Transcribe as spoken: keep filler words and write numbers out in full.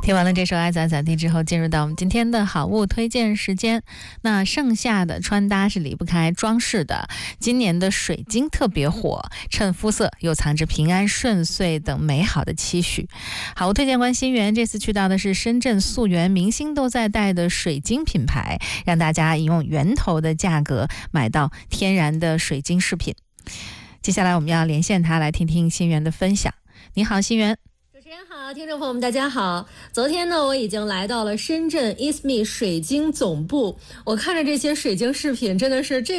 听完了这首爱咋咋地之后，进入到我们今天的好物推荐时间。那盛夏的穿搭是离不开装饰的，今年的水晶特别火，衬肤色又藏着平安顺遂等美好的期许。好物推荐官心源这次去到的是深圳溯源明星都在戴的水晶品牌，让大家用源头的价格买到天然的水晶饰品。接下来我们要连线他来听听心源的分享。你好，心源。 主持人好，听众朋友们大家好。昨天呢，我已经来到了深圳 I S M I 水晶总部，我看着这些水晶饰品真的是这